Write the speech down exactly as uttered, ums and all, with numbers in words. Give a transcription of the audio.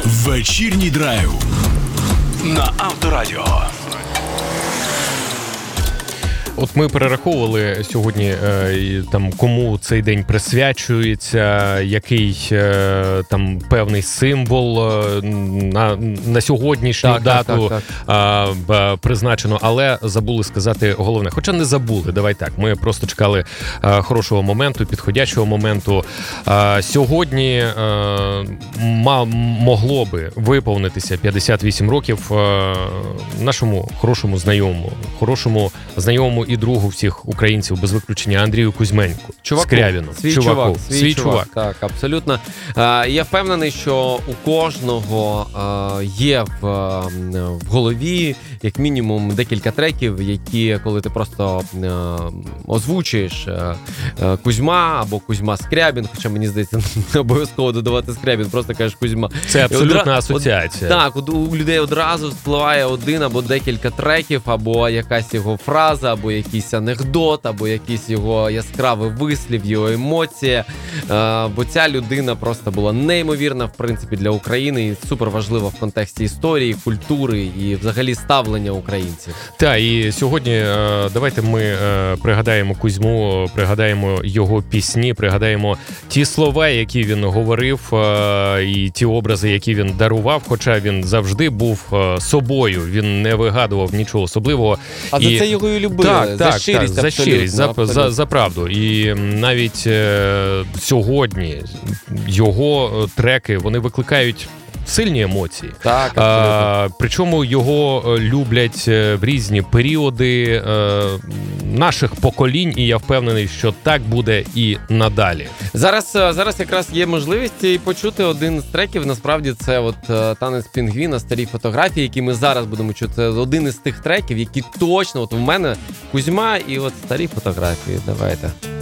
Вечірній драйв на Авторадіо. От ми перераховували сьогодні, е, там, кому цей день присвячується, який е, там певний символ е, на, на сьогоднішню так, дату так, так, так. Е, призначено, але забули сказати головне. Хоча не забули, давай так, ми просто чекали е, хорошого моменту, підходящого моменту. Е, сьогодні е, ма, могло би виповнитися п'ятдесят вісім років е, нашому хорошому знайомому, хорошому знайомому і другу всіх українців без виключення Андрію Кузьменку. Чуваку. Скрябіну. Свій Чуваку. чувак. Свій, Свій чувак. чувак. Так, абсолютно. Е, я впевнений, що у кожного е, є в, е, в голові як мінімум декілька треків, які, коли ти просто е, озвучуєш е, е, Кузьма або Кузьма Скрябін, хоча мені здається, не обов'язково додавати Скрябін, просто кажеш Кузьма. Це абсолютна одра... асоціація. Од... Так, у людей одразу спливає один або декілька треків, або якась його фраза, або якийсь анекдот, або якийсь його яскравий вислів, його емоція. Е, бо ця людина просто була неймовірна, в принципі, для України і супер важлива в контексті історії, культури і взагалі ставлення українців. Так, і сьогодні е, давайте ми е, пригадаємо Кузьму, пригадаємо його пісні, пригадаємо ті слова, які він говорив, е, і ті образи, які він дарував, хоча він завжди був е, собою, він не вигадував нічого особливого. А і... за це його і любили, так, за так, щирість, так, за щирість, за, абсолютно. за, за правду. І навіть е, сьогодні його треки, вони викликають сильні емоції. Так, а, причому його люблять в різні періоди е, наших поколінь, і я впевнений, що так буде і надалі. Зараз, зараз якраз є можливість і почути один з треків. Насправді це от танець пінгвіна, старі фотографії, які ми зараз будемо чути. Це один із тих треків, які точно от у мене Кузьма і от старі фотографії. Давайте.